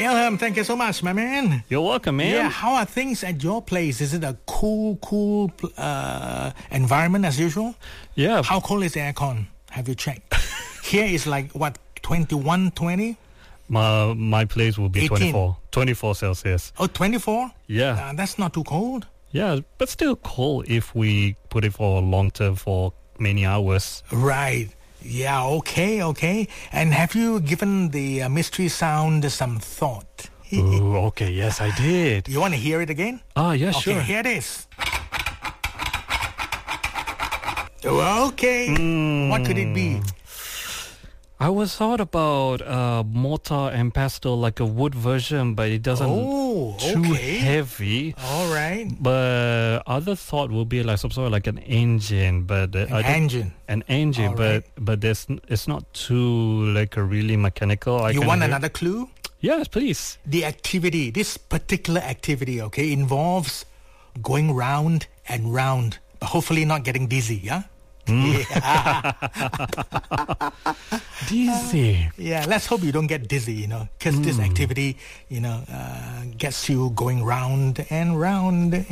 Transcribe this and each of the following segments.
Ilham, thank you so much, my man. You're welcome, man. Yeah, how are things at your place? Is it a cool environment as usual? Yeah. How cold is the aircon? Have you checked? Here is like, what, 21, 20? My place will be 18. 24 Celsius. Oh, 24? Yeah. That's not too cold. Yeah, but still cold if we put it for long term for many hours. Right. Yeah, okay. And have you given the mystery sound some thought? Ooh, okay, yes, I did. You want to hear it again? Yeah, Okay, sure. here it is. Okay. What could it be? I was thought about mortar and pestle, like a wood version, but it doesn't too heavy. All right. But other thought will be like some sort of like an engine, but engine. An engine, All but right. it's not too like a really mechanical. You want another clue? Yes, please. The activity, this particular activity, okay, involves going round and round, but hopefully not getting dizzy, yeah? Dizzy. Yeah, let's hope you don't get dizzy, because this activity, gets you going round and round,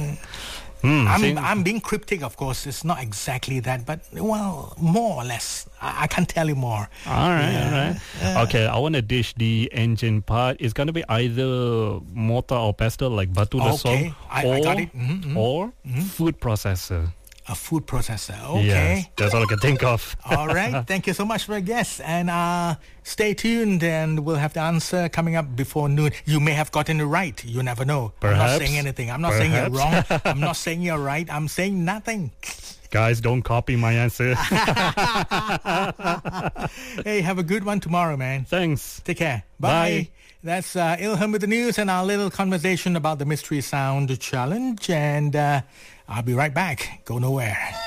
I'm being cryptic, of course. It's not exactly that, but, well, more or less. I can't tell you more. All right. Okay, I want to dish the engine part. It's going to be either mortar or pestle, like batu lesong, I got it. Or food processor. A food processor. Okay. Yes, that's all I can think of. All right. Thank you so much for a guess. And stay tuned, and we'll have the answer coming up before noon. You may have gotten it right. You never know. Perhaps. I'm not saying anything. I'm not saying you're wrong. I'm not saying you're right. I'm saying nothing. Guys, don't copy my answer. Hey, have a good one tomorrow, man. Thanks. Take care. Bye. That's Ilham with the news and our little conversation about the Mystery Sound Challenge. And I'll be right back. Go nowhere.